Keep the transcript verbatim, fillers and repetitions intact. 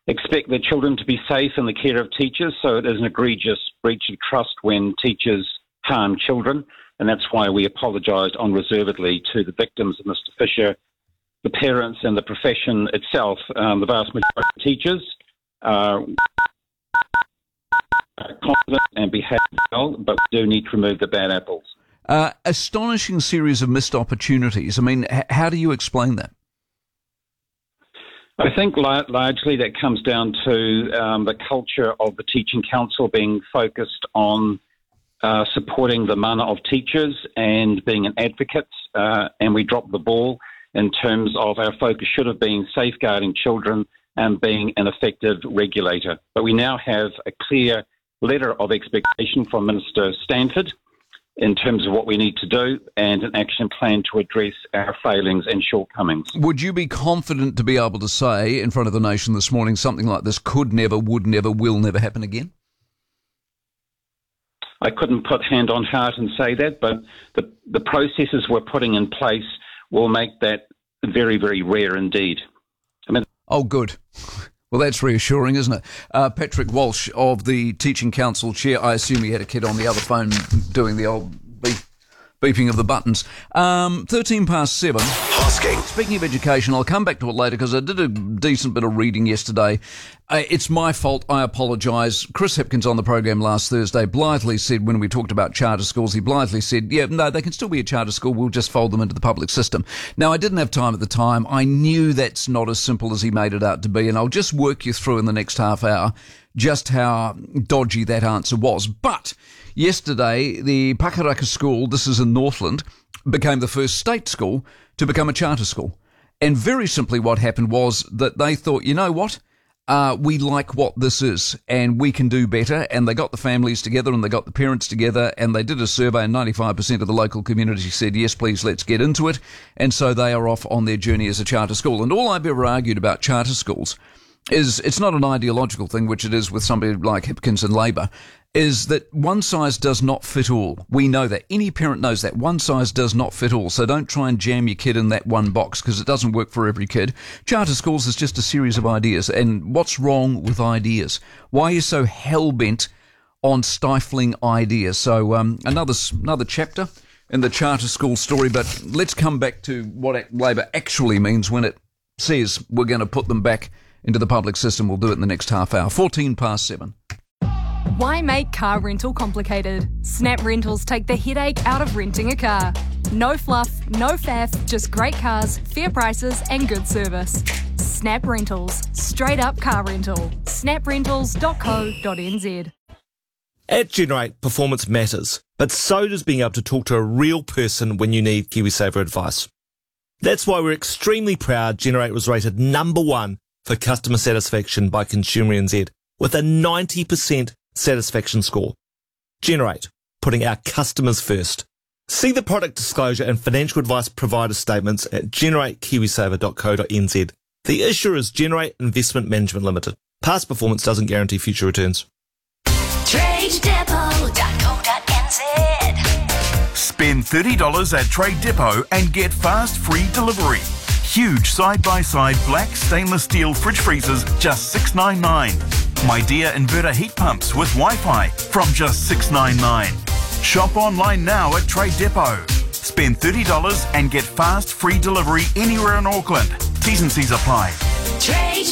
expect their children to be safe in the care of teachers, so it is an egregious breach of trust when teachers harm children, and that's why we apologised unreservedly to the victims of Mister Fisher, the parents and the profession itself. Um, the vast majority of teachers are confident and behave well, but we do need to remove the bad apples. Uh, astonishing series of missed opportunities. I mean, h- how do you explain that? I think la- largely that comes down to um, the culture of the Teaching Council being focused on uh, supporting the mana of teachers and being an advocate, uh, and we dropped the ball in terms of our focus should have been safeguarding children and being an effective regulator. But we now have a clear letter of expectation from Minister Stanford in terms of what we need to do and an action plan to address our failings and shortcomings. Would you be confident to be able to say in front of the nation this morning something like this could never, would never, will never happen again? I couldn't put hand on heart and say that, but the, the processes we're putting in place will make that very, very rare indeed. I mean, oh, good. Well, that's reassuring, isn't it? Uh, Patrick Walsh of the Teaching Council Chair. I assume he had a kid on the other phone doing the old beep, beeping of the buttons. Um, thirteen past seven. Hosking. Speaking of education, I'll come back to it later because I did a decent bit of reading yesterday. Uh, it's my fault. I apologise. Chris Hipkins on the program last Thursday blithely said, when we talked about charter schools, he blithely said, yeah, no, they can still be a charter school. We'll just fold them into the public system. Now, I didn't have time at the time. I knew that's not as simple as he made it out to be, and I'll just work you through in the next half hour just how dodgy that answer was. But yesterday, the Pakaraka School, this is in Northland, became the first state school to become a charter school. And very simply what happened was that they thought, you know what? Uh, we like what this is and we can do better. And they got the families together and they got the parents together and they did a survey and ninety-five percent of the local community said, yes, please, let's get into it. And so they are off on their journey as a charter school. And all I've ever argued about charter schools is it's not an ideological thing, which it is with somebody like Hipkins and Labour, is that one size does not fit all. We know that. Any parent knows that. One size does not fit all. So don't try and jam your kid in that one box because it doesn't work for every kid. Charter schools is just a series of ideas. And what's wrong with ideas? Why are you so hell-bent on stifling ideas? So um, another another chapter in the charter school story, but let's come back to what Labor actually means when it says we're going to put them back into the public system. We'll do it in the next half hour. fourteen past seven. Why make car rental complicated? Snap Rentals take the headache out of renting a car. No fluff, no faff, just great cars, fair prices and good service. Snap Rentals. Straight up car rental. snap rentals dot co dot n z. At Generate, performance matters, but so does being able to talk to a real person when you need KiwiSaver advice. That's why we're extremely proud Generate was rated number one for customer satisfaction by Consumer N Z with a ninety percent satisfaction score. Generate, putting our customers first. See the product disclosure and financial advice provider statements at generate kiwisaver dot co dot n z. The issuer is Generate Investment Management Limited. Past performance doesn't guarantee future returns. trade depot dot co dot n z. Spend thirty dollars at Trade Depot and get fast free delivery. Huge side-by-side black stainless steel fridge freezers, just six dollars ninety-nine. My Dear inverter heat pumps with Wi-Fi from just six dollars ninety-nine. Shop online now at Trade Depot. Spend thirty dollars and get fast free delivery anywhere in Auckland. T's and C's apply. trade